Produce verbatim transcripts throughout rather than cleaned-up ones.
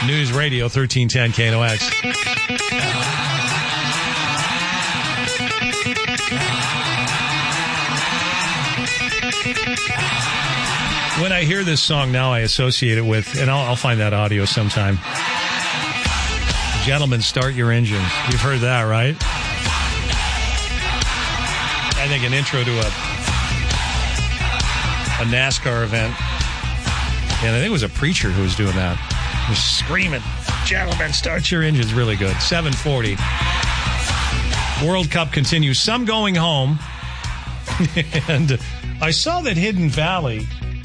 News Radio thirteen ten K N O X. When I hear this song now, I associate it with, and I'll, I'll find that audio sometime. Gentlemen, start your engines. You've heard that, right? I think an intro to a a NASCAR event. And I think it was a preacher who was doing that. He was screaming, gentlemen, start your engines. Really good. seven forty. World Cup continues. Some going home. And I saw that Hidden Valley.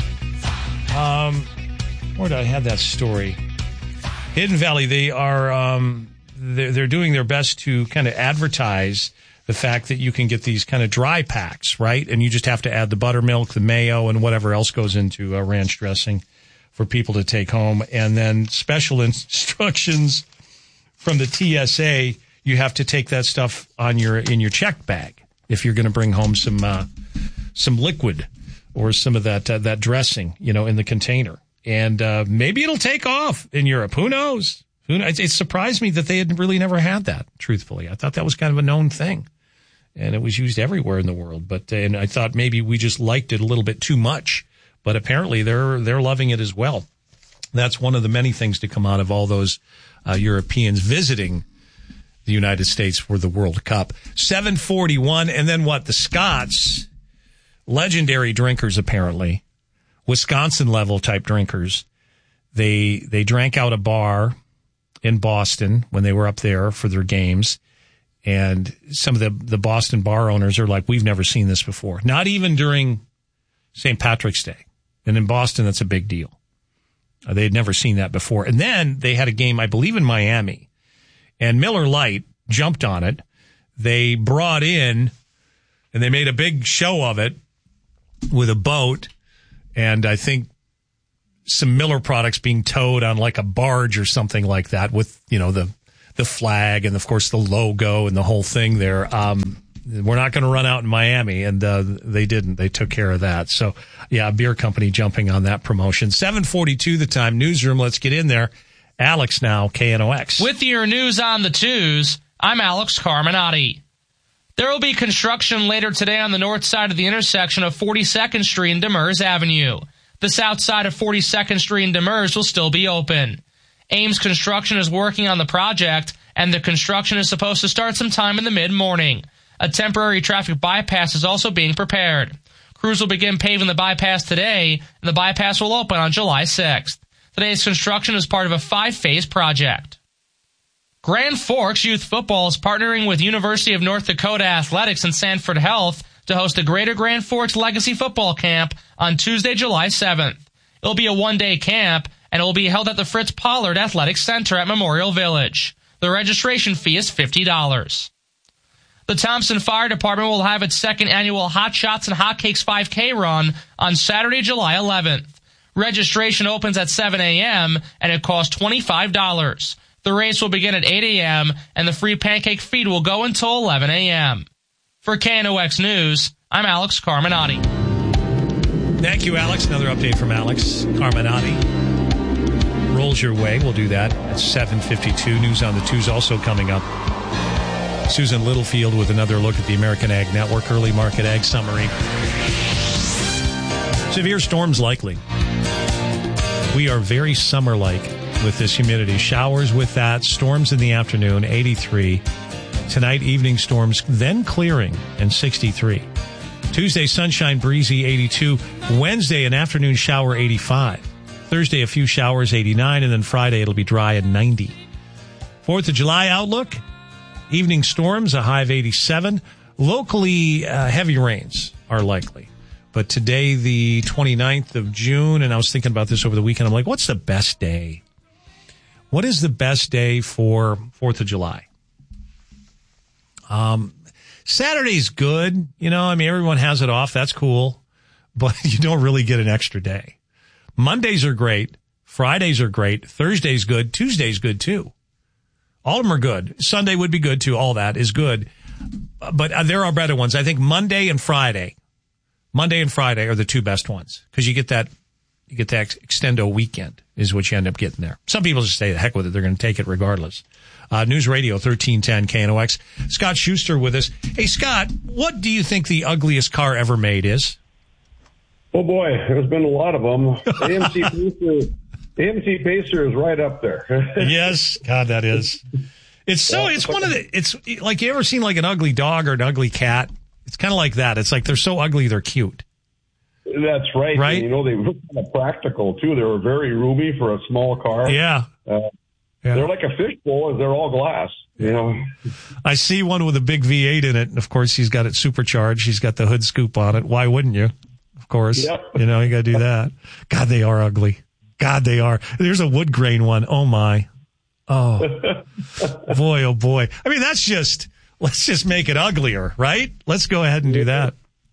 Um, where did I have that story? Hidden Valley, they are um, they're, they're doing their best to kind of advertise the fact that you can get these kind of dry packs, right? And you just have to add the buttermilk, the mayo, and whatever else goes into uh, ranch dressing for people to take home. And then special instructions from the T S A, you have to take that stuff on your in your check bag if you're going to bring home some uh, some liquid or some of that uh, that dressing, you know, in the container. And uh, maybe it'll take off in Europe. Who knows? Who knows? It, it surprised me that they had really never had that, truthfully. I thought that was kind of a known thing. And it was used everywhere in the world. But uh, and I thought maybe we just liked it a little bit too much. But apparently they're they're loving it as well. That's one of the many things to come out of all those uh, Europeans visiting the United States for the World Cup. seven forty-one. And then what? The Scots, legendary drinkers apparently. Wisconsin-level type drinkers. They they drank out a bar in Boston when they were up there for their games. And some of the, the Boston bar owners are like, we've never seen this before. Not even during Saint Patrick's Day. And in Boston, that's a big deal. Uh, they had never seen that before. And then they had a game, I believe, in Miami. And Miller Lite jumped on it. They brought in, and they made a big show of it with a boat. And I think some Miller products being towed on like a barge or something like that with, you know, the, the flag and of course the logo and the whole thing there. Um, we're not going to run out in Miami. And, uh, they didn't. They took care of that. So yeah, a beer company jumping on that promotion. seven forty-two the time. Newsroom. Let's get in there. Alex now, K N O X. With your news on the twos, I'm Alex Carminati. There will be construction later today on the north side of the intersection of forty-second Street and Demers Avenue. The south side of forty-second Street and Demers will still be open. Ames Construction is working on the project, and the construction is supposed to start sometime in the mid-morning. A temporary traffic bypass is also being prepared. Crews will begin paving the bypass today, and the bypass will open on July sixth. Today's construction is part of a five-phase project. Grand Forks Youth Football is partnering with University of North Dakota Athletics and Sanford Health to host a Greater Grand Forks Legacy Football Camp on Tuesday, July seventh. It'll be a one-day camp, and it will be held at the Fritz Pollard Athletic Center at Memorial Village. The registration fee is fifty dollars. The Thompson Fire Department will have its second annual Hot Shots and Hotcakes five K run on Saturday, July eleventh. Registration opens at seven a.m., and it costs twenty-five dollars. The race will begin at eight a.m., and the free pancake feed will go until eleven a.m. For K N O X News, I'm Alex Carminati. Thank you, Alex. Another update from Alex Carminati. Rolls your way. We'll do that at seven fifty-two. News on the twos also coming up. Susan Littlefield with another look at the American Ag Network Early Market Ag Summary. Severe storms likely. We are very summer-like with this humidity. Showers with that. Storms in the afternoon, eighty-three. Tonight, evening storms, then clearing, and sixty-three. Tuesday, sunshine, breezy, eighty-two. Wednesday, an afternoon shower, eighty-five. Thursday, a few showers, eighty-nine. And then Friday, it'll be dry at ninety. Fourth of July outlook. Evening storms, a high of eighty-seven. Locally, uh, heavy rains are likely. But today, the twenty-ninth of June, and I was thinking about this over the weekend. I'm like, what's the best day? What is the best day for fourth of July? Um, Saturday's good. You know, I mean, everyone has it off. That's cool. But you don't really get an extra day. Mondays are great. Fridays are great. Thursday's good. Tuesday's good, too. All of them are good. Sunday would be good, too. All that is good. But uh, there are better ones. I think Monday and Friday. Monday and Friday are the two best ones. Because you get that, you get that extendo weekend. is what you end up getting there. Some people just say, the heck with it. They're going to take it regardless. Uh, News Radio thirteen ten K N O X. Scott Schuster with us. Hey, Scott, what do you think the ugliest car ever made is? Oh, boy, there's been a lot of them. A M C Pacer, A M C Pacer is right up there. Yes, God, that is. It's so, it's one of the, it's like, you ever seen like an ugly dog or an ugly cat? It's kind of like that. It's like they're so ugly, they're cute. That's right. Right. And, you know, they were kind of practical, too. They were very roomy for a small car. Yeah. Uh, yeah. They're like a fishbowl. They're all glass, you know. I see one with a big V eight in it. And of course, he's got it supercharged. He's got the hood scoop on it. Why wouldn't you? Of course. Yep. You know, you got to do that. God, they are ugly. God, they are. There's a wood grain one. Oh, my. Oh, boy, oh, boy. I mean, that's just, let's just make it uglier, right? Let's go ahead and do that.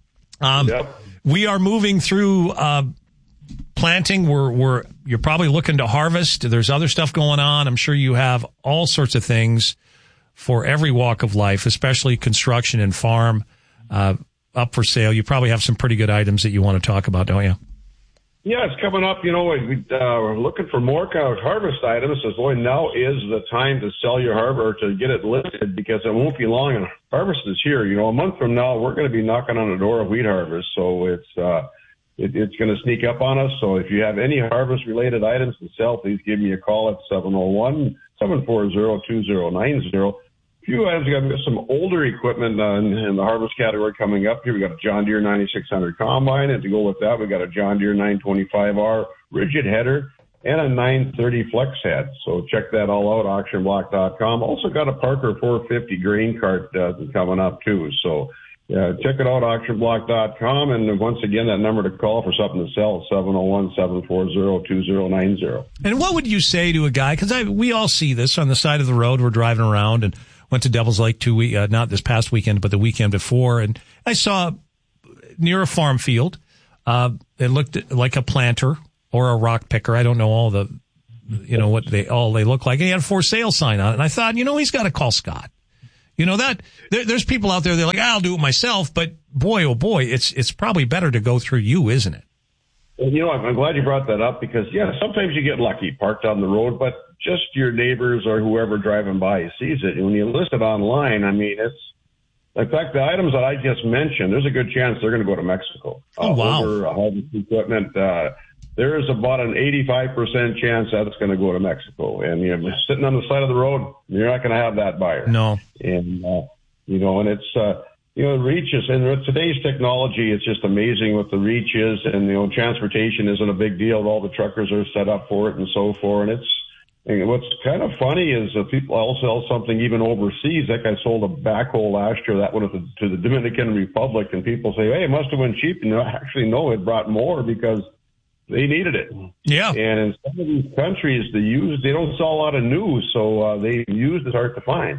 Um, Yep. We are moving through uh, planting. We're, we're, you're probably looking to harvest. There's other stuff going on. I'm sure you have all sorts of things for every walk of life, especially construction and farm, uh, up for sale. You probably have some pretty good items that you want to talk about, don't you? Yeah, it's coming up. You know, we, uh, we're looking for more kind of harvest items. As boy, now is the time to sell your harvest or to get it listed, because it won't be long. And harvest is here. You know, a month from now, we're going to be knocking on the door of wheat harvest. So it's uh, it, it's going to sneak up on us. So if you have any harvest related items to sell, please give me a call at seven oh one, seven four zero, two zero nine zero. A few items. We got some older equipment uh, in, in the harvest category coming up here. We got a John Deere ninety-six hundred combine, and to go with that, we got a John Deere nine twenty-five R rigid header and a nine thirty flex head. So check that all out, auction block dot com. Also got a Parker four fifty grain cart uh, coming up too. So yeah, check it out, auction block dot com. And once again, that number to call for something to sell is seven oh one, seven four zero, two zero nine zero. And what would you say to a guy? Because I we all see this on the side of the road. We're driving around and went to Devil's Lake two week, uh, not this past weekend, but the weekend before, and I saw near a farm field. Uh, it looked like a planter or a rock picker. I don't know all the, you know, what they all they look like. And he had a for sale sign on it, and I thought, you know, he's got to call Scott. You know that there, there's people out there. They're like, I'll do it myself, but boy, oh boy, it's it's probably better to go through you, isn't it? You know, I'm glad you brought that up, because, yeah, sometimes you get lucky parked on the road, but just your neighbors or whoever driving by sees it. And when you list it online, I mean, it's, in fact, the items that I just mentioned, there's a good chance they're going to go to Mexico. Oh, wow. Uh, over uh, harvest equipment. Uh, there is about an eighty-five percent chance that it's going to go to Mexico. And, you know, sitting on the side of the road, you're not going to have that buyer. No. And, uh, you know, and it's, uh, you know, the reach is, and with today's technology, it's just amazing what the reach is. And, you know, transportation isn't a big deal. All the truckers are set up for it and so forth. And it's, and what's kind of funny is that people all sell something even overseas. Like I sold a backhoe last year that went to the, to the Dominican Republic, and people say, hey, it must have been cheap. And actually, no, it brought more because they needed it. Yeah. And in some of these countries, the used, they don't sell a lot of new, so uh, they used is hard to find.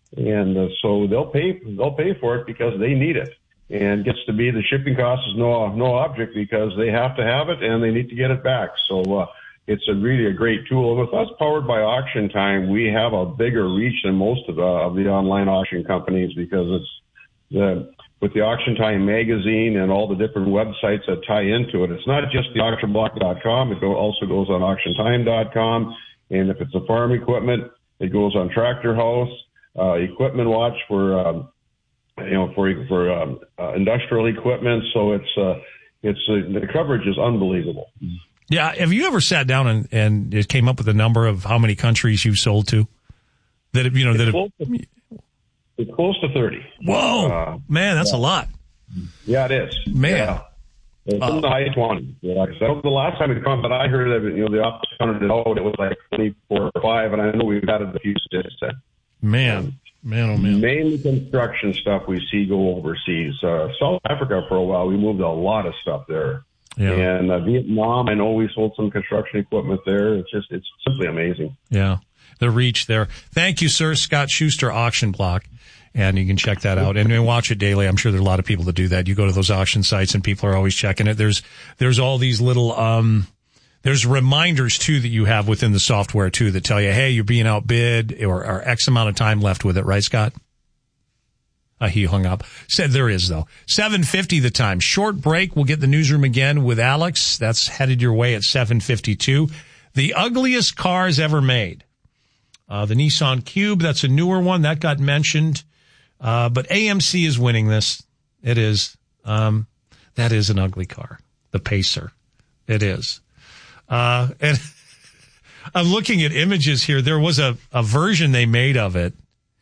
And uh, so they'll pay they'll pay for it because they need it, and gets to be the shipping cost is no no object because they have to have it and they need to get it back. So uh, it's a really a great tool. And with us powered by Auction Time, we have a bigger reach than most of the of the online auction companies, because it's the with the Auction Time magazine and all the different websites that tie into it. It's not just the auction block dot com. It go, also goes on auction time dot com, and if it's a farm equipment, it goes on Tractor House. Uh, Equipment Watch for, um, you know, for for um, uh, industrial equipment. So it's uh, it's uh, the coverage is unbelievable. Yeah. Have you ever sat down and, and it came up with a number of how many countries you've sold to? That have, you know, it's that close have, to, it's close to thirty. Whoa, uh, man, that's yeah. a lot. Yeah, it is. Man. Yeah. It's uh, in the high twenties. Like I said, the last time it come, but I heard of it, you know, the office counted it out. It was like twenty-four or five, and I know we've added a few since then. Man, man, oh man. Mainly construction stuff we see go overseas. Uh, South Africa for a while, we moved a lot of stuff there. Yeah. And uh, Vietnam, I know we sold some construction equipment there. It's just, it's simply amazing. Yeah, the reach there. Thank you, sir. Scott Schuster, Auction Block. And you can check that out and, and watch it daily. I'm sure there are a lot of people that do that. You go to those auction sites and people are always checking it. There's, there's all these little, um, there's reminders too that you have within the software too that tell you, hey, you're being outbid or, or X amount of time left with it. Right, Scott? Uh, he hung up. Said there is though. seven fifty the time. Short break. We'll get the newsroom again with Alex. That's headed your way at seven fifty-two. The ugliest cars ever made. Uh, the Nissan Cube, that's a newer one. That got mentioned. Uh, but A M C is winning this. It is. Um, that is an ugly car. The Pacer. It is. Uh, and I'm looking at images here. There was a, a version they made of it.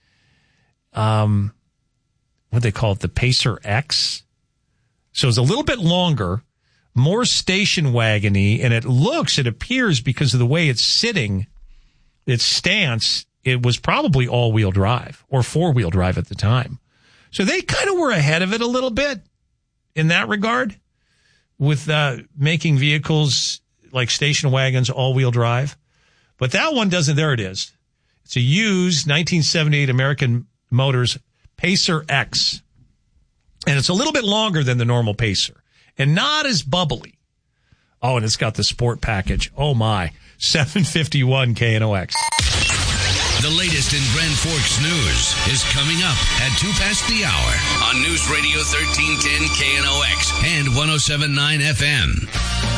Um, what they call it? The Pacer X. So it's a little bit longer, more station wagon-y, and it looks, it appears, because of the way it's sitting, its stance, it was probably all-wheel drive or four-wheel drive at the time. So they kind of were ahead of it a little bit in that regard with uh, making vehicles like station wagons all-wheel drive. But that one doesn't. There it is. It's a used nineteen seventy-eight American Motors Pacer X. And it's a little bit longer than the normal Pacer and not as bubbly. Oh, and it's got the sport package. Oh, my. seven fifty-one K N O X. The latest in Grand Forks news is coming up at two past the hour on News Radio thirteen ten K N O X and one oh seven point nine F M.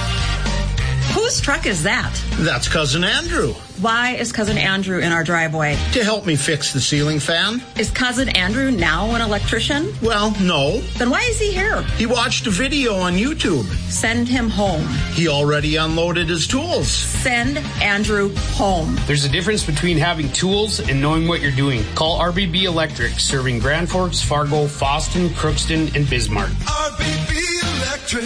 Whose truck is that? That's Cousin Andrew. Why is Cousin Andrew in our driveway? To help me fix the ceiling fan. Is Cousin Andrew now an electrician? Well, no. Then why is he here? He watched a video on YouTube. Send him home. He already unloaded his tools. Send Andrew home. There's a difference between having tools and knowing what you're doing. Call R B B Electric, serving Grand Forks, Fargo, Fosston, Crookston, and Bismarck. R B B Electric.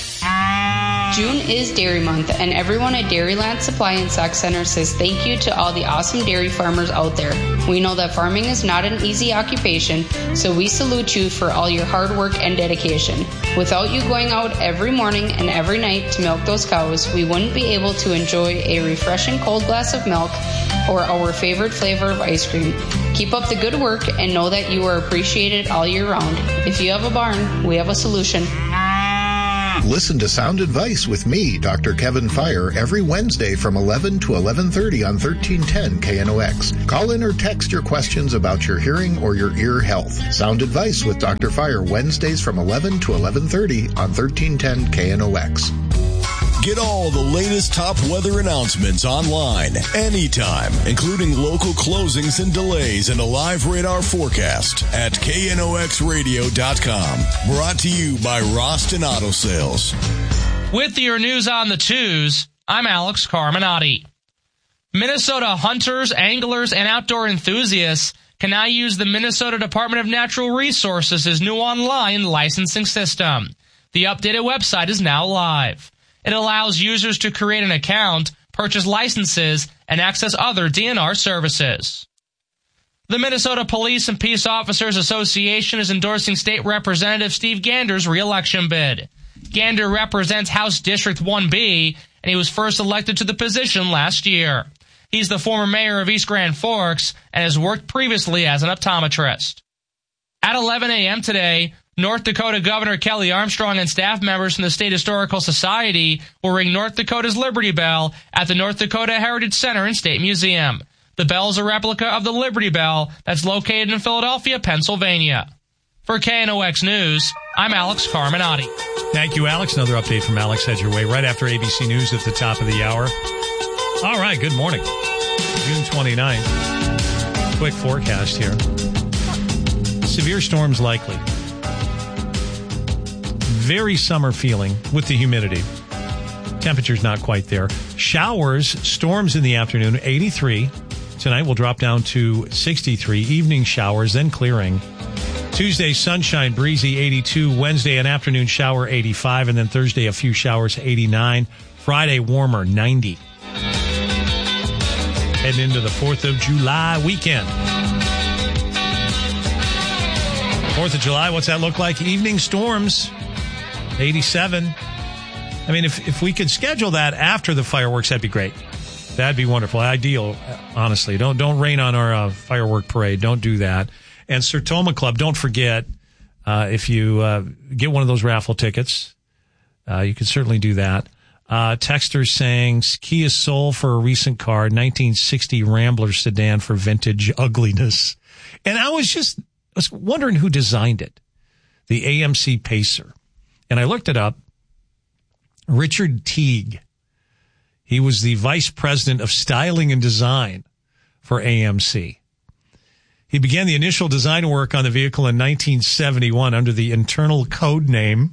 June is Dairy Month, and everyone at Dairyland Supply and Sac Center says thank you to all the awesome dairy farmers out there. We know that farming is not an easy occupation, so we salute you for all your hard work and dedication. Without you going out every morning and every night to milk those cows, we wouldn't be able to enjoy a refreshing cold glass of milk or our favorite flavor of ice cream. Keep up the good work and know that you are appreciated all year round. If you have a barn, we have a solution. Listen to Sound Advice with me, Doctor Kevin Fire, every Wednesday from eleven to eleven thirty on thirteen ten K N O X. Call in or text your questions about your hearing or your ear health. Sound Advice with Doctor Fire, Wednesdays from eleven to eleven thirty on thirteen ten K N O X. Get all the latest top weather announcements online, anytime, including local closings and delays and a live radar forecast at K N O X radio dot com. Brought to you by Roston Auto Sales. With your news on the twos, I'm Alex Carminati. Minnesota hunters, anglers, and outdoor enthusiasts can now use the Minnesota Department of Natural Resources' new online licensing system. The updated website is now live. It allows users to create an account, purchase licenses, and access other D N R services. The Minnesota Police and Peace Officers Association is endorsing State Representative Steve Gander's re-election bid. Gander represents House District one B, and he was first elected to the position last year. He's the former mayor of East Grand Forks and has worked previously as an optometrist. At eleven a.m. today, North Dakota Governor Kelly Armstrong and staff members from the State Historical Society will ring North Dakota's Liberty Bell at the North Dakota Heritage Center and State Museum. The bell is a replica of the Liberty Bell that's located in Philadelphia, Pennsylvania. For K N O X News, I'm Alex Carminati. Thank you, Alex. Another update from Alex heads your way right after A B C News at the top of the hour. All right, good morning. June twenty-ninth. Quick forecast here. Severe storms likely. Very summer feeling with the humidity. Temperature's not quite there. Showers, storms in the afternoon, eighty-three. Tonight will drop down to sixty-three. Evening showers, then clearing. Tuesday, sunshine, breezy, eighty-two. Wednesday, an afternoon shower, eighty-five. And then Thursday, a few showers, eighty-nine. Friday, warmer, ninety. Heading into the fourth of July weekend. fourth of July, what's that look like? Evening storms, eighty-seven. I mean, if, if we could schedule that after the fireworks, that'd be great. That'd be wonderful. Ideal, honestly. Don't don't rain on our uh, firework parade. Don't do that. And Sertoma Club, don't forget, uh, if you uh, get one of those raffle tickets, uh, you can certainly do that. Uh, texters saying Kia Soul for a recent car, nineteen sixty Rambler sedan for vintage ugliness. And I was just I was wondering who designed it. The A M C Pacer. And I looked it up. Richard Teague. He was the vice president of styling and design for A M C. He began the initial design work on the vehicle in nineteen seventy-one under the internal code name.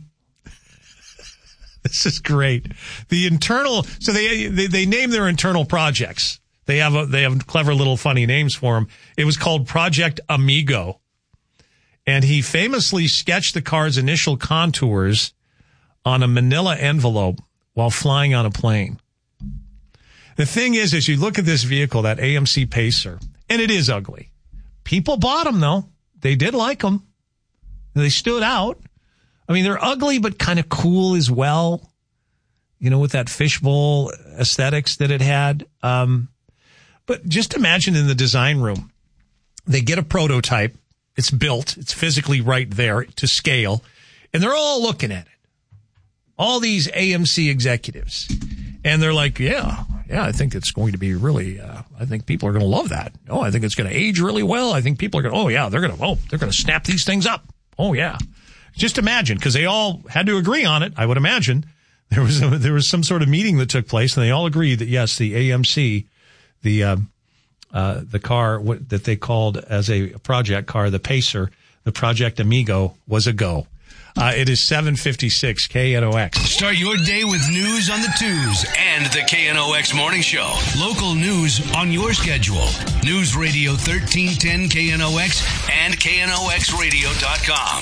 This is great. The internal, so they, they, they name their internal projects. They have a, they have clever little funny names for them. It was called Project Amigo. And he famously sketched the car's initial contours on a manila envelope while flying on a plane. The thing is, as you look at this vehicle, that A M C Pacer, and it is ugly. People bought them, though. They did like them. They stood out. I mean, they're ugly, but kind of cool as well. You know, with that fishbowl aesthetics that it had. Um, but just imagine in the design room, they get a prototype. It's built. It's physically right there to scale. And they're all looking at it. All these A M C executives. And they're like, yeah, yeah, I think it's going to be really, uh, I think people are going to love that. Oh, I think it's going to age really well. I think people are going to, oh, yeah, they're going to, oh, they're going to snap these things up. Oh, yeah. Just imagine, because they all had to agree on it, I would imagine. There was a, there was some sort of meeting that took place, and they all agreed that, yes, the A M C, the uh, uh, the car w- that they called as a project car, the Pacer, the Project Amigo, was a go. Uh, it is seven fifty-six K N O X. Start your day with news on the twos and the K N O X Morning Show. Local news on your schedule. News Radio thirteen ten K N O X and K N O X radio dot com.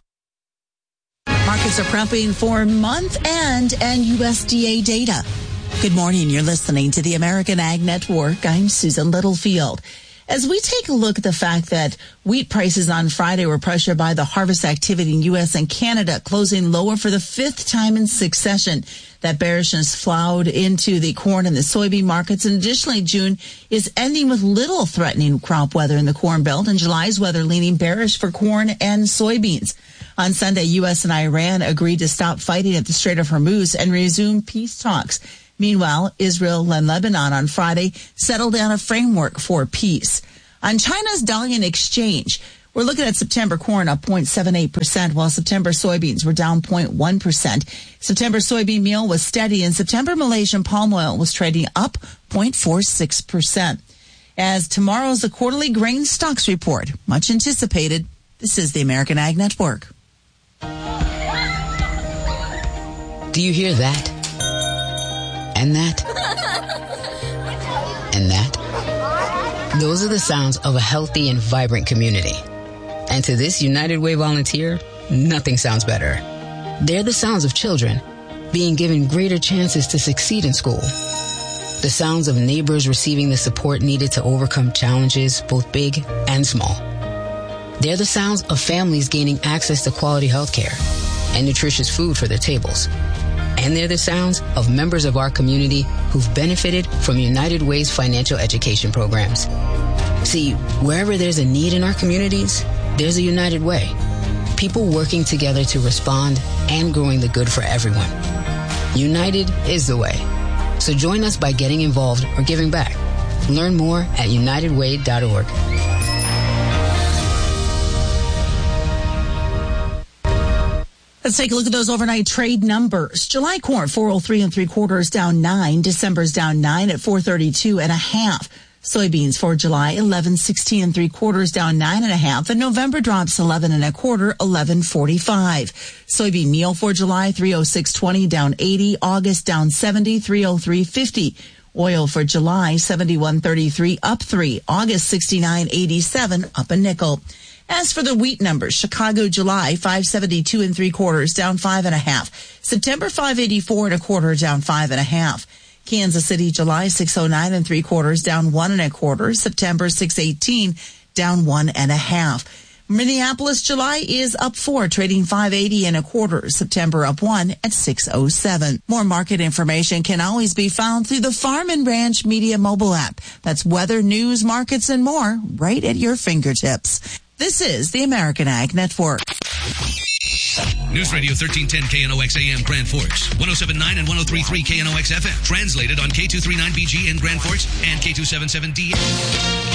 Markets are prepping for month-end and U S D A data. Good morning. You're listening to the American Ag Network. I'm Susan Littlefield. As we take a look at the fact that wheat prices on Friday were pressured by the harvest activity in U S and Canada, closing lower for the fifth time in succession. That bearishness flowed into the corn and the soybean markets. And additionally, June is ending with little threatening crop weather in the Corn Belt, and July's weather leaning bearish for corn and soybeans. On Sunday, U S and Iran agreed to stop fighting at the Strait of Hormuz and resume peace talks. Meanwhile, Israel and Lebanon on Friday settled down a framework for peace. On China's Dalian Exchange, we're looking at September corn up zero point seven eight percent, while September soybeans were down zero point one percent. September soybean meal was steady, and September Malaysian palm oil was trading up zero point four six percent. As tomorrow's the quarterly grain stocks report, much anticipated, this is the American Ag Network. Do you hear that? And that? And that? Those are the sounds of a healthy and vibrant community. And to this United Way volunteer, nothing sounds better. They're the sounds of children being given greater chances to succeed in school. The sounds of neighbors receiving the support needed to overcome challenges, both big and small. They're the sounds of families gaining access to quality health care and nutritious food for their tables. And they're the sounds of members of our community who've benefited from United Way's financial education programs. See, wherever there's a need in our communities, there's a United Way. People working together to respond and growing the good for everyone. United is the way. So join us by getting involved or giving back. Learn more at united way dot org. Let's take a look at those overnight trade numbers. July corn, four oh three and three quarters, down nine. December's down nine at four thirty-two and a half. Soybeans for July, eleven sixteen and three quarters, down nine and a half. And November drops eleven and a quarter, eleven forty-five. Soybean meal for July, three oh six twenty, down eighty. August down seventy, three oh three fifty. Oil for July, seventy-one thirty-three, up three. August sixty-nine eighty-seven, up a nickel. As for the wheat numbers, Chicago, July, five seventy-two and three quarters, down five and a half. September, five eighty-four and a quarter, down five and a half. Kansas City, July, six oh nine and three quarters, down one and a quarter. September, six eighteen, down one and a half. Minneapolis, July is up four, trading five eighty and a quarter. September up one at six oh seven. More market information can always be found through the Farm and Ranch Media mobile app. That's weather, news, markets, and more right at your fingertips. This is the American Ag Network. News Radio thirteen ten K N O X A M Grand Forks, one oh seven point nine and one oh three point three K N O X F M. Translated on K two thirty-nine B G in Grand Forks and K two seventy-seven D.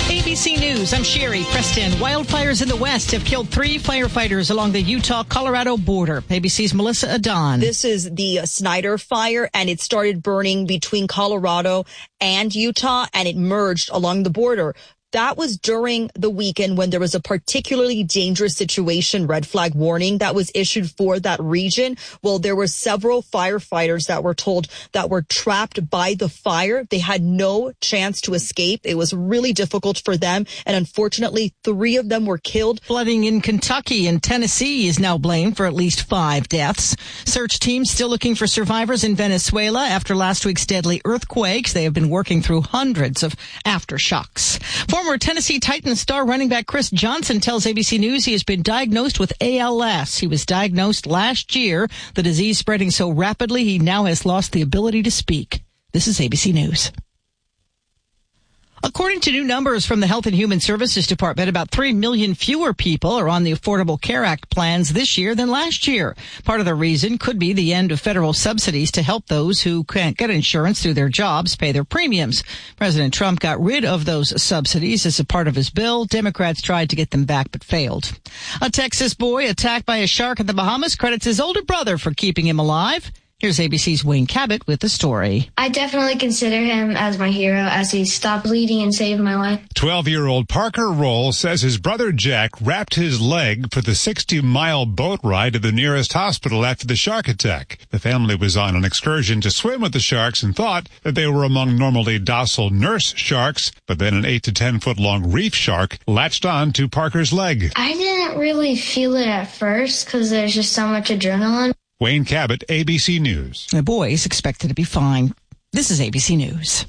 A B C News, I'm Sherry Preston. Wildfires in the West have killed three firefighters along the Utah-Colorado border. A B C's Melissa Adon. This is the Snyder Fire, and it started burning between Colorado and Utah, and it merged along the border. That was during the weekend when there was a particularly dangerous situation, red flag warning, that was issued for that region. Well, there were several firefighters that were told that were trapped by the fire. They had no chance to escape. It was really difficult for them. And unfortunately, three of them were killed. Flooding in Kentucky and Tennessee is now blamed for at least five deaths. Search teams still looking for survivors in Venezuela after last week's deadly earthquakes. They have been working through hundreds of aftershocks. Former Tennessee Titans star running back Chris Johnson tells A B C News he has been diagnosed with A L S. He was diagnosed last year. The disease spreading so rapidly, he now has lost the ability to speak. This is A B C News. According to new numbers from the Health and Human Services Department, about three million fewer people are on the Affordable Care Act plans this year than last year. Part of the reason could be the end of federal subsidies to help those who can't get insurance through their jobs pay their premiums. President Trump got rid of those subsidies as a part of his bill. Democrats tried to get them back but failed. A Texas boy attacked by a shark in the Bahamas credits his older brother for keeping him alive. Here's A B C's Wayne Cabot with the story. I definitely consider him as my hero as he stopped bleeding and saved my life. twelve-year-old Parker Roll says his brother Jack wrapped his leg for the sixty-mile boat ride to the nearest hospital after the shark attack. The family was on an excursion to swim with the sharks and thought that they were among normally docile nurse sharks, but then an eight to ten foot long reef shark latched on to Parker's leg. I didn't really feel it at first because there's just so much adrenaline. Wayne Cabot, A B C News. The boy is expected to be fine. This is A B C News.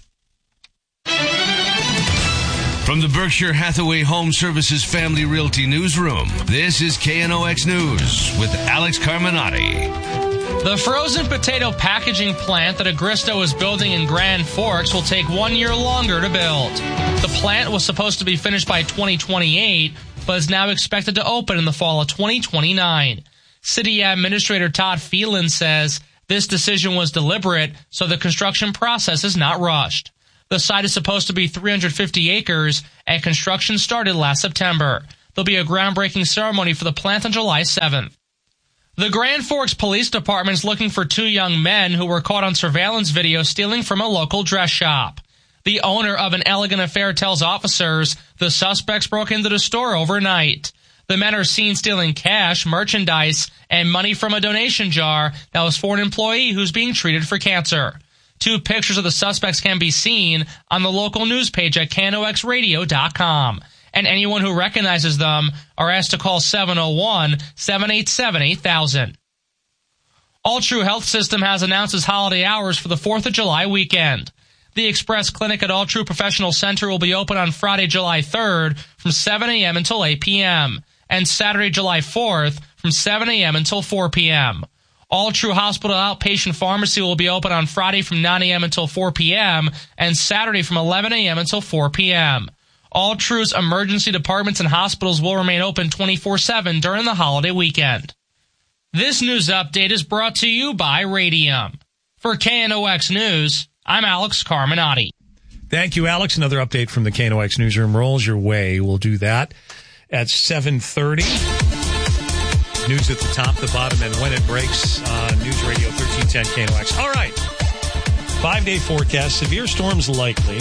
From the Berkshire Hathaway Home Services Family Realty Newsroom, this is K N O X News with Alex Carminati. The frozen potato packaging plant that Agristo is building in Grand Forks will take one year longer to build. The plant was supposed to be finished by twenty twenty-eight, but is now expected to open in the fall of twenty twenty-nine. City Administrator Todd Phelan says this decision was deliberate, so the construction process is not rushed. The site is supposed to be three hundred fifty acres, and construction started last September. There'll be a groundbreaking ceremony for the plant on July seventh. The Grand Forks Police Department is looking for two young men who were caught on surveillance video stealing from a local dress shop. The owner of an Elegant Affair tells officers the suspects broke into the store overnight. The men are seen stealing cash, merchandise, and money from a donation jar that was for an employee who's being treated for cancer. Two pictures of the suspects can be seen on the local news page at K N O X radio dot com. And anyone who recognizes them are asked to call seven oh one, seven eight seven, eight thousand. All True Health System has announced its holiday hours for the fourth of July weekend. The Express Clinic at All True Professional Center will be open on Friday, July third from seven a.m. until eight p.m. and Saturday, July fourth from seven a.m. until four p.m. All True Hospital Outpatient Pharmacy will be open on Friday from nine a.m. until four p.m. and Saturday from eleven a.m. until four p.m. All True's emergency departments and hospitals will remain open twenty-four seven during the holiday weekend. This news update is brought to you by Radium. For K N O X News, I'm Alex Carminati. Thank you, Alex. Another update from the K N O X Newsroom rolls your way. We'll do that at seven thirty. News at the top, the bottom, and when it breaks on News Radio thirteen ten K N O X. All right. Five-day forecast. Severe storms likely.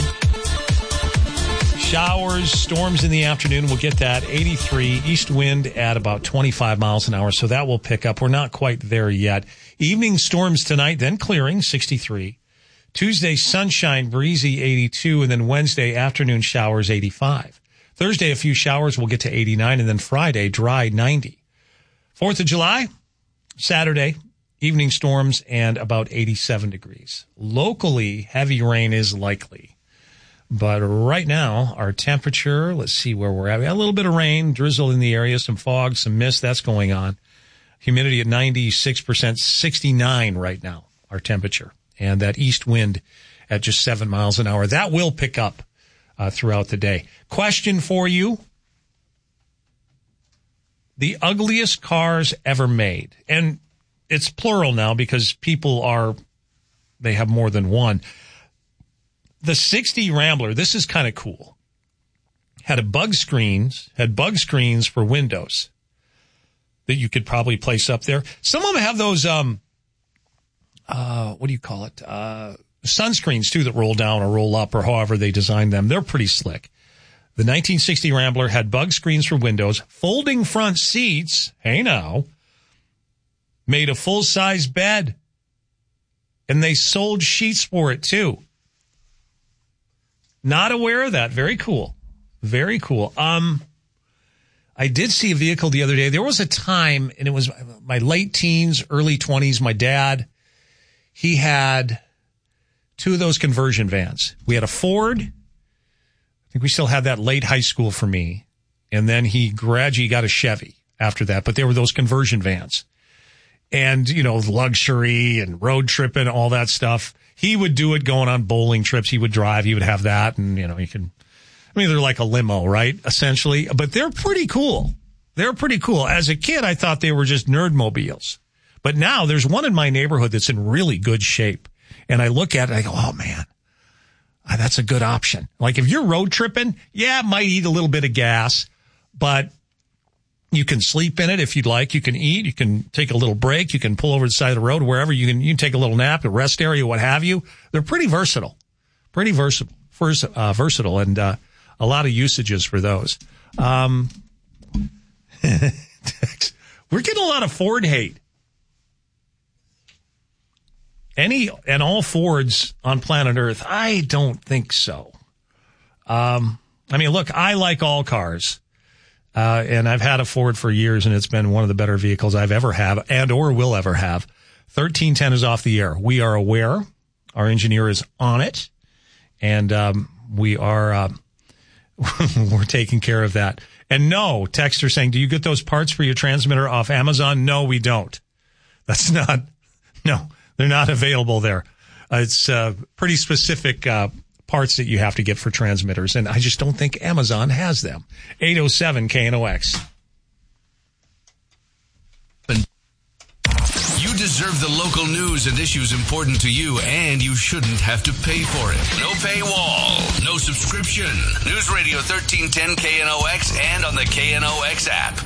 Showers, storms in the afternoon. We'll get that. eighty-three. East wind at about twenty-five miles an hour, so that will pick up. We're not quite there yet. Evening storms tonight, then clearing, sixty-three. Tuesday, sunshine, breezy, eighty-two. And then Wednesday, afternoon showers, eighty-five. Thursday, a few showers. We'll get to eighty-nine. And then Friday, dry, ninety. fourth of July, Saturday, evening storms and about eighty-seven degrees. Locally, heavy rain is likely. But right now, our temperature, let's see where we're at. We got a little bit of rain, drizzle in the area, some fog, some mist, that's going on. Humidity at ninety-six percent, sixty-nine right now, our temperature. And that east wind at just seven miles an hour. That will pick up uh, throughout the day. Question for you. The ugliest cars ever made. And it's plural now because people are, they have more than one. The sixty Rambler, this is kind of cool. had a bug screens, had bug screens for windows that you could probably place up there. Some of them have those, um, uh, what do you call it? Uh, sunscreens too that roll down or roll up or however they design them. They're pretty slick. The nineteen sixty Rambler had bug screens for windows, folding front seats. Hey now. Made a full-size bed. And they sold sheets for it too. Not aware of that. Very cool. Very cool. Um, I did see a vehicle the other day. There was a time, and it was my late teens, early twenties. My dad, he had two of those conversion vans. We had a Ford. I think we still had that late high school for me. And then he gradually got a Chevy after that. But they were those conversion vans. And, you know, luxury and road tripping, all that stuff. He would do it going on bowling trips. He would drive. He would have that. And, you know, you can, I mean, they're like a limo, right? Essentially. But they're pretty cool. They're pretty cool. As a kid, I thought they were just nerdmobiles. But now there's one in my neighborhood that's in really good shape. And I look at it, I go, oh, man, that's a good option. Like if you're road tripping, yeah, it might eat a little bit of gas, but you can sleep in it if you'd like. You can eat. You can take a little break. You can pull over to the side of the road, wherever. You can you can take a little nap, a rest area, what have you. They're pretty versatile. Pretty versatile. Vers- uh, versatile, and uh, a lot of usages for those. Um, we're getting a lot of Ford hate. Any and all Fords on planet Earth? I don't think so. Um, I mean, look, I like all cars. Uh, and I've had a Ford for years, and it's been one of the better vehicles I've ever have and or will ever have. thirteen ten is off the air. We are aware. Our engineer is on it, and um, we are uh, we're taking care of that. And no, texter saying, do you get those parts for your transmitter off Amazon? No, we don't. That's not, no, they're not available there. Uh, it's uh, pretty specific uh parts that you have to get for transmitters, and I just don't think Amazon has them. eight oh seven K N O X. You deserve the local news and issues important to you, and you shouldn't have to pay for it. No paywall, no subscription. News Radio thirteen ten K N O X and on the K N O X app.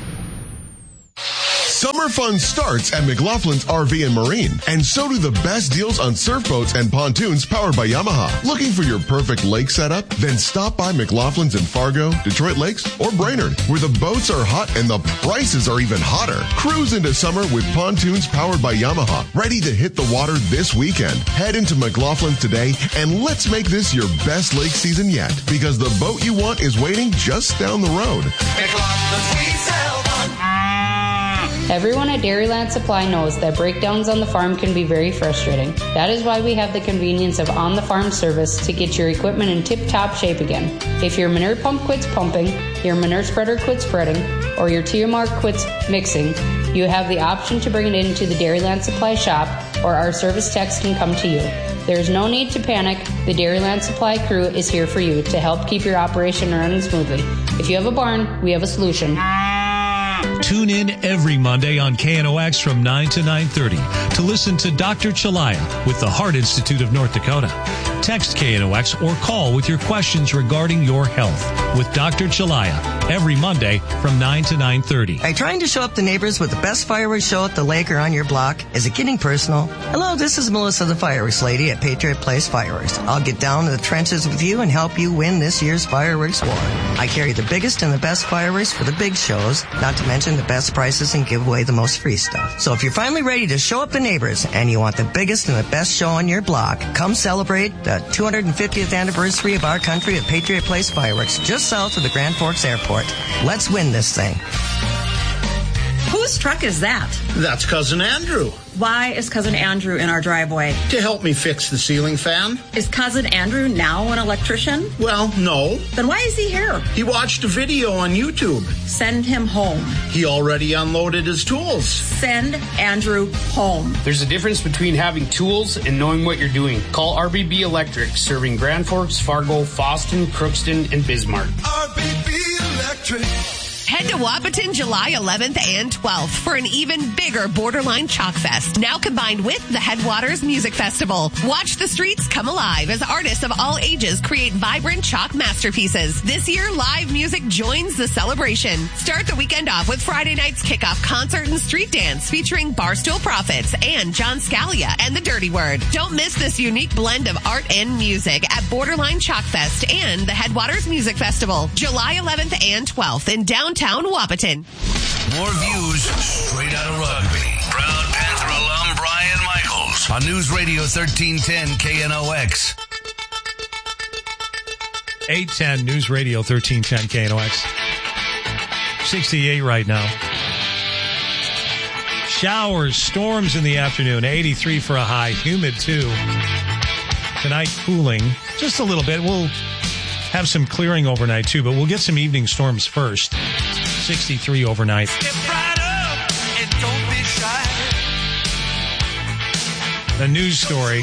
Summer fun starts at McLaughlin's R V and Marine, and so do the best deals on surf boats and pontoons powered by Yamaha. Looking for your perfect lake setup? Then stop by McLaughlin's in Fargo, Detroit Lakes, or Brainerd, where the boats are hot and the prices are even hotter. Cruise into summer with pontoons powered by Yamaha, ready to hit the water this weekend. Head into McLaughlin's today, and let's make this your best lake season yet, because the boat you want is waiting just down the road. McLaughlin's, we sell one. Everyone at Dairyland Supply knows that breakdowns on the farm can be very frustrating. That is why we have the convenience of on-the-farm service to get your equipment in tip-top shape again. If your manure pump quits pumping, your manure spreader quits spreading, or your T M R quits mixing, you have the option to bring it into the Dairyland Supply shop, or our service techs can come to you. There is no need to panic. The Dairyland Supply crew is here for you to help keep your operation running smoothly. If you have a barn, we have a solution. Tune in every Monday on K N O X from nine to nine thirty to listen to Doctor Chalaya with the Heart Institute of North Dakota. Text K N O X or call with your questions regarding your health with Doctor Chalaya every Monday from nine to nine thirty. Are you trying to show up the neighbors with the best fireworks show at the lake or on your block? Is it getting personal? Hello, this is Melissa, the fireworks lady at Patriot Place Fireworks. I'll get down to the trenches with you and help you win this year's fireworks war. I carry the biggest and the best fireworks for the big shows, not to mention the best prices and give away the most free stuff. So if you're finally ready to show up the neighbors and you want the biggest and the best show on your block, come celebrate the two hundred fiftieth anniversary of our country at Patriot Place Fireworks, just south of the Grand Forks Airport. Let's win this thing. Whose truck is that? That's Cousin Andrew. Why is Cousin Andrew in our driveway? To help me fix the ceiling fan. Is Cousin Andrew now an electrician? Well, no. Then why is he here? He watched a video on YouTube. Send him home. He already unloaded his tools. Send Andrew home. There's a difference between having tools and knowing what you're doing. Call R B B Electric, serving Grand Forks, Fargo, Fosston, Crookston, and Bismarck. R B B Electric. Head to Wahpeton July eleventh and twelfth for an even bigger Borderline Chalk Fest, now combined with the Headwaters Music Festival. Watch the streets come alive as artists of all ages create vibrant chalk masterpieces. This year, live music joins the celebration. Start the weekend off with Friday night's kickoff concert and street dance featuring Barstool Prophets and John Scalia and the Dirty Word. Don't miss this unique blend of art and music at Borderline Chalk Fest and the Headwaters Music Festival, July eleventh and twelfth in downtown Wahpeton. More views straight out of rugby. Proud Panther alum Brian Michaels on News Radio thirteen ten K N O X. eight ten News Radio thirteen ten K N O X. sixty-eight right now. Showers, storms in the afternoon. eighty-three for a high. Humid too. Tonight cooling just a little bit. We'll have some clearing overnight too, but we'll get some evening storms first. sixty-three overnight. A news story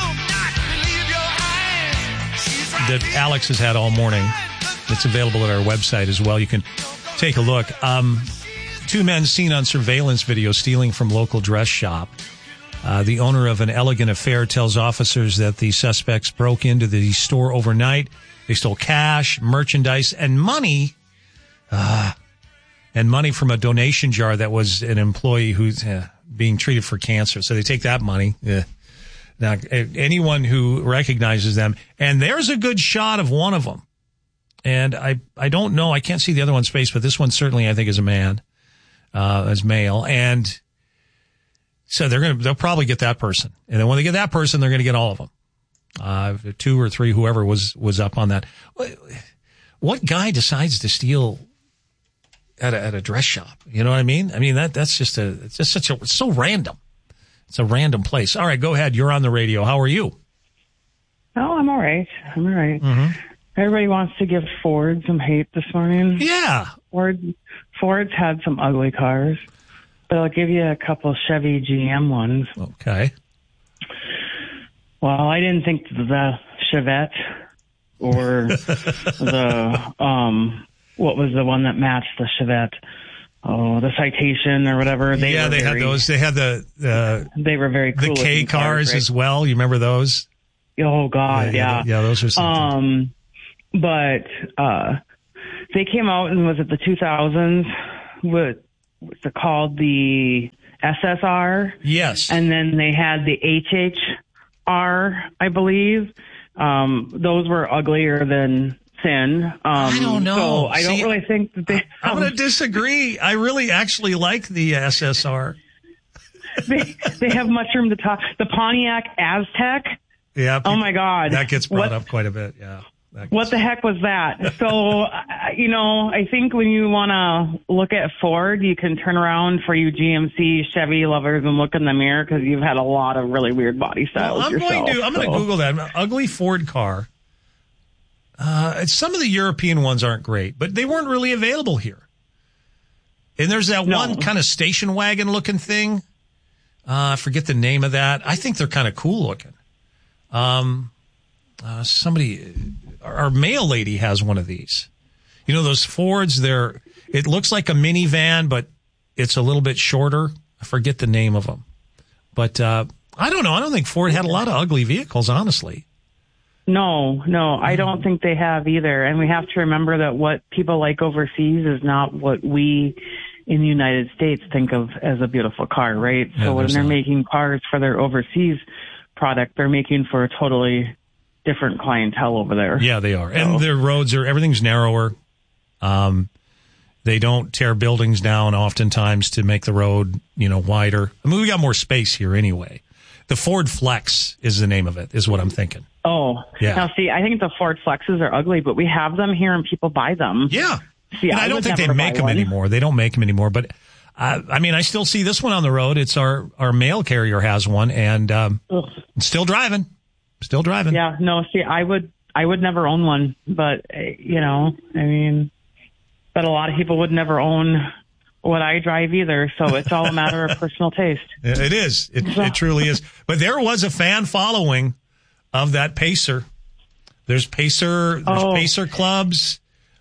that Alex has had all morning. It's available at our website as well. You can take a look. Um, two men seen on surveillance video stealing from local dress shop. Uh, the owner of an Elegant Affair tells officers that the suspects broke into the store overnight. They stole cash, merchandise, and money. Uh, and money from a donation jar that was an employee who's uh, being treated for cancer. So they take that money. Yeah. Now, anyone who recognizes them, and there's a good shot of one of them. And I, I don't know, I can't see the other one's face, but this one certainly I think is a man, uh, is male. And so they're going to, they'll probably get that person. And then when they get that person, they're going to get all of them. Uh, two or three, whoever was, was up on that. What guy decides to steal at a, at a dress shop? You know what I mean? I mean, that, that's just a, it's just such a, it's so random. It's a random place. All right, go ahead. You're on the radio. How are you? Oh, I'm all right. I'm all right. Mm-hmm. Everybody wants to give Ford some hate this morning. Yeah. Ford, Ford's had some ugly cars, but I'll give you a couple Chevy G M ones. Okay. Well, I didn't think the Chevette or the, um, what was the one that matched the Chevette? Oh, the Citation or whatever. They yeah, were they very, had those. They had the, uh, they were very cool. The K cars, cars right? as well. You remember those? Oh God. Yeah. Yeah. Yeah. Those are something. Um, but, uh, they came out and was it the two thousands? What, what's it called? The S S R. Yes. And then they had the H H R, I believe. Um, those were uglier than thin. Um, I don't know. So I don't See, really think that they. I'm going to disagree. I really actually like the S S R. they, they have much room to talk. The Pontiac Aztec. Yeah. Oh my God. That gets brought what, up quite a bit. Yeah. What the heck was that? So, you know, I think when you want to look at Ford, you can turn around for you G M C, Chevy lovers and look in the mirror because you've had a lot of really weird body styles well, I'm yourself. Going to, I'm so. going to Google that. An ugly Ford car. Uh, some of the European ones aren't great, but they weren't really available here. And there's that no. one kind of station wagon looking thing. Uh, I forget the name of that. I think they're kind of cool looking. Um, uh, somebody, our mail lady has one of these. You know, those Fords, they're, it looks like a minivan, but it's a little bit shorter. I forget the name of them. But, uh, I don't know. I don't think Ford had a lot of ugly vehicles, honestly. No, no, I don't think they have either. And we have to remember that what people like overseas is not what we in the United States think of as a beautiful car, right? Yeah, so when they're that. making cars for their overseas product, they're making for a totally different clientele over there. Yeah, they are. So. And their roads are, everything's narrower. Um, they don't tear buildings down oftentimes to make the road, you know, wider. I mean, we got more space here anyway. The Ford Flex is the name of it, is what I'm thinking. Oh, yeah. Now see, I think the Ford Flexes are ugly, but we have them here and people buy them. Yeah. See, and I, I don't would think they never make buy them one. anymore. They don't make them anymore. But uh, I mean, I still see this one on the road. It's our, our mail carrier has one, and um, it's still driving. Still driving. Yeah. No, see, I would, I would never own one, but uh, you know, I mean, but a lot of people would never own what I drive either. So it's all a matter of personal taste. It is. It, it truly is. But there was a fan following of that Pacer. There's Pacer, there's oh. Pacer clubs.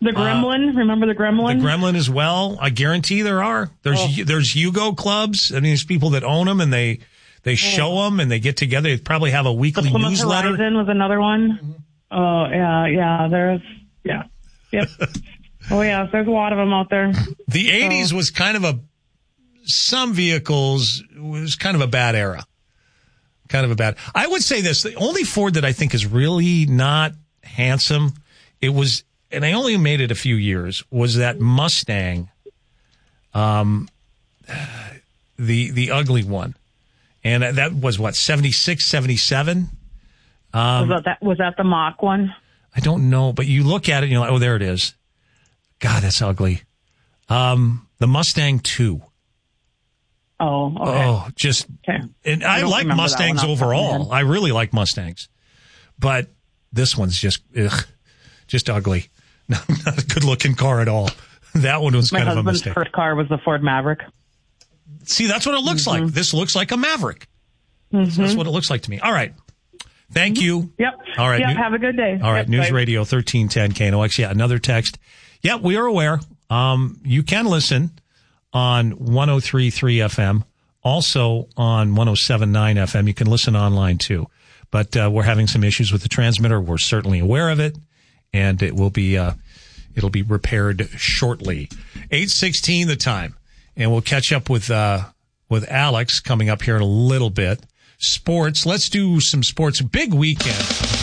The Gremlin, uh, remember the Gremlin? The Gremlin as well. I guarantee there are. There's oh. there's Yugo clubs. I mean, there's people that own them and they they show oh. them and they get together. They probably have a weekly the Plymouth newsletter. Horizon was another one. Oh yeah, yeah. There's yeah, yep. Oh yeah, there's a lot of them out there. The so. eighties was kind of a some vehicles was kind of a bad era. Kind of a bad. I would say this: the only Ford that I think is really not handsome, it was. And I only made it a few years, was that Mustang, um, the the ugly one. And that was, what, seventy-six, seventy-seven? Um, was, that, that, was that the Mach one? I don't know, but you look at it and you're like, oh, there it is. God, that's ugly. Um, the Mustang two. Oh, okay. Oh, just, okay. And I, I like Mustangs overall. I really like Mustangs. But this one's just, ugh, just ugly. Not, not a good-looking car at all. That one was My kind of a husband's mistake. first car was the Ford Maverick. See, that's what it looks mm-hmm. like. This looks like a Maverick. Mm-hmm. That's what it looks like to me. All right. Thank mm-hmm. you. Yep. All right. Yep. New- have a good day. All right. Yep, News bye. Radio thirteen ten K N O X. Yeah, another text. Yeah, we are aware. Um, you can listen on one oh three point three F M, also on one oh seven point nine F M. You can listen online, too. But uh, we're having some issues with the transmitter. We're certainly aware of it, and it will be... Uh, It'll be repaired shortly. eight sixteen the time. And we'll catch up with, uh, with Alex coming up here in a little bit. Sports. Let's do some sports. Big weekend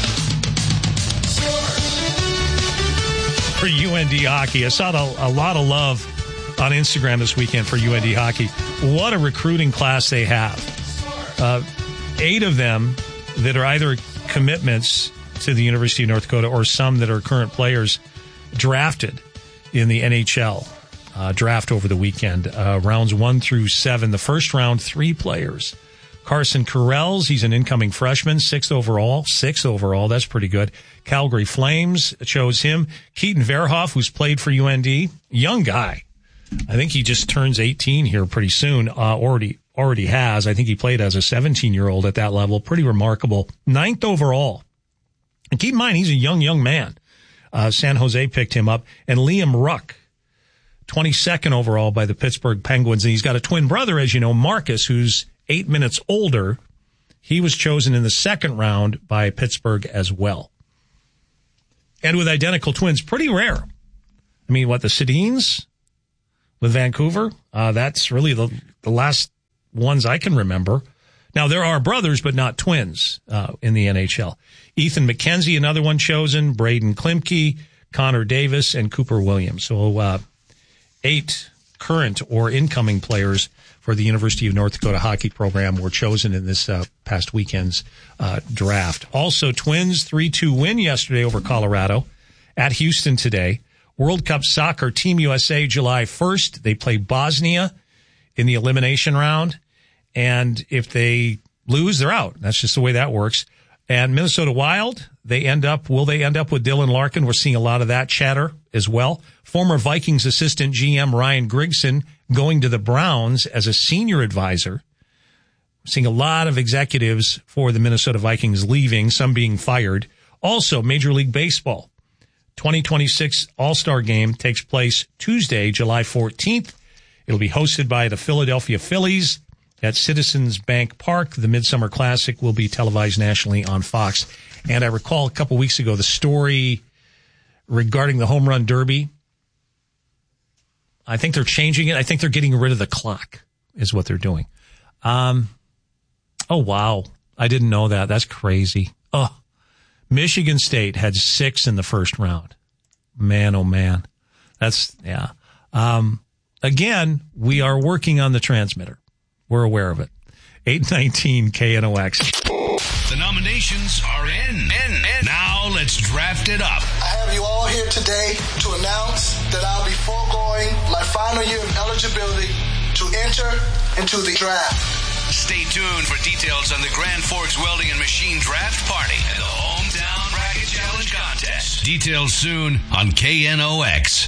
for U N D hockey. I saw a, a lot of love on Instagram this weekend for U N D hockey. What a recruiting class they have. Uh, eight of them that are either commitments to the University of North Dakota or some that are current players drafted in the N H L uh, draft over the weekend. Uh, rounds one through seven. The first round, three players. Carson Carrells, he's an incoming freshman, sixth overall. Sixth overall, that's pretty good. Calgary Flames chose him. Keaton Verhoff, who's played for U N D, young guy. I think he just turns eighteen here pretty soon. Uh, already already has. I think he played as a seventeen-year-old at that level. Pretty remarkable. Ninth overall. And keep in mind, he's a young, young man. Uh, San Jose picked him up. And Liam Ruck, twenty-second overall by the Pittsburgh Penguins. And he's got a twin brother, as you know, Marcus, who's eight minutes older. He was chosen in the second round by Pittsburgh as well. And with identical twins, pretty rare. I mean, what, the Sedins with Vancouver? Uh, that's really the, the last ones I can remember. Now, there are brothers, but not twins uh, in the N H L. Ethan McKenzie, another one chosen, Braden Klimke, Connor Davis, and Cooper Williams. So uh, eight current or incoming players for the University of North Dakota hockey program were chosen in this uh, past weekend's uh, draft. Also, Twins three two win yesterday over Colorado at Houston today. World Cup Soccer, Team U S A, July first. They play Bosnia in the elimination round. And if they lose, they're out. That's just the way that works. And Minnesota Wild, they end up, will they end up with Dylan Larkin? We're seeing a lot of that chatter as well. Former Vikings assistant G M Ryan Grigson going to the Browns as a senior advisor. Seeing a lot of executives for the Minnesota Vikings leaving, some being fired. Also, Major League Baseball. twenty twenty-six All-Star Game takes place Tuesday, July fourteenth. It'll be hosted by the Philadelphia Phillies at Citizens Bank Park. The Midsummer Classic will be televised nationally on Fox. And I recall a couple weeks ago the story regarding the Home Run Derby. I think they're changing it. I think they're getting rid of the clock is what they're doing. Um, oh, wow. I didn't know that. That's crazy. Oh, Michigan State had six in the first round. Man, oh, man. That's, yeah. Um, again, we are working on the transmitter. We're aware of it. eight nineteen K N O X. The nominations are in. in, in. Now let's draft it up. I have you all here today to announce that I'll be foregoing my final year of eligibility to enter into the draft. Stay tuned for details on the Grand Forks Welding and Machine Draft Party and the Hometown Bracket Challenge Contest. Details soon on K N O X.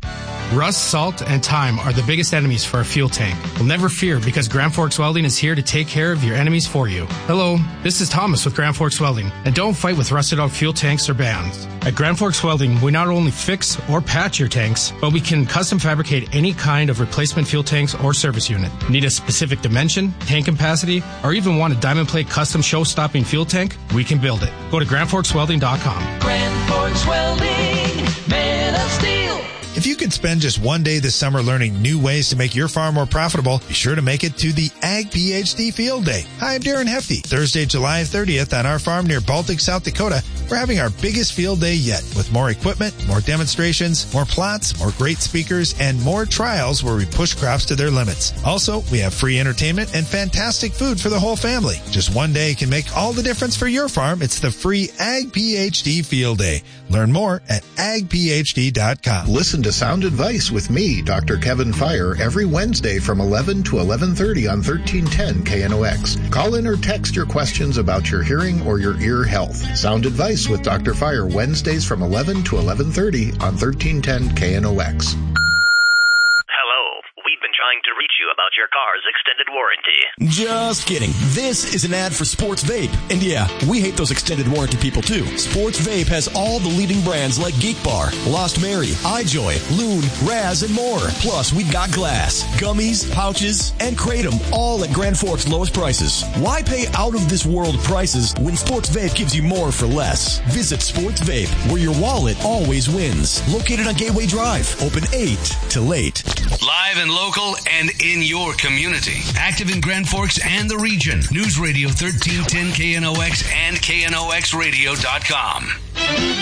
Rust, salt, and time are the biggest enemies for a fuel tank. Well, never fear, because Grand Forks Welding is here to take care of your enemies for you. Hello, this is Thomas with Grand Forks Welding, and don't fight with rusted out fuel tanks or bands. At Grand Forks Welding, we not only fix or patch your tanks, but we can custom fabricate any kind of replacement fuel tanks or service unit. Need a specific dimension, tank capacity, or even want a diamond plate custom show-stopping fuel tank? We can build it. Go to grand forks welding dot com. Grand Forks Welding, men of steel. If you could spend just one day this summer learning new ways to make your farm more profitable, be sure to make it to the Ag PhD Field Day. Hi, I'm Darren Hefty. Thursday, July thirtieth on our farm near Baltic, South Dakota, we're having our biggest field day yet with more equipment, more demonstrations, more plots, more great speakers, and more trials where we push crops to their limits. Also, we have free entertainment and fantastic food for the whole family. Just one day can make all the difference for your farm. It's the free Ag PhD Field Day. Learn more at ag p h d dot com. Listen to Sound Advice with me, Doctor Kevin Fire, every Wednesday from eleven to eleven thirty on thirteen ten K N O X. Call in or text your questions about your hearing or your ear health. Sound Advice with Doctor Fire, Wednesdays from eleven to eleven thirty on thirteen ten K N O X. Hello. We've been trying to reach you about your car's extended warranty. Just kidding. This is an ad for Sports Vape. And yeah, we hate those extended warranty people too. Sports Vape has all the leading brands like Geek Bar, Lost Mary, iJoy, Loon, Raz, and more. Plus, we've got glass, gummies, pouches, and Kratom, all at Grand Forks' lowest prices. Why pay out-of-this-world prices when Sports Vape gives you more for less? Visit Sports Vape, where your wallet always wins. Located on Gateway Drive. Open eight to late. Live and local and in your community. Active in Grand Forks and the region. News Radio thirteen ten K N O X and K N O X radio dot com.